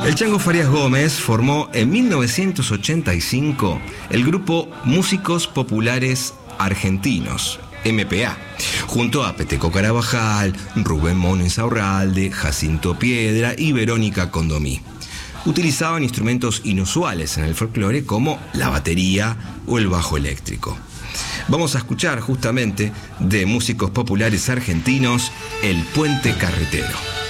El Chango Farías Gómez formó en 1985 el grupo Músicos Populares Argentinos, MPA, junto a Peteco Carabajal, Rubén Mono Insaurralde, Jacinto Piedra y Verónica Condomí. Utilizaban instrumentos inusuales en el folclore como la batería o el bajo eléctrico. Vamos a escuchar justamente de Músicos Populares Argentinos El Puente Carretero.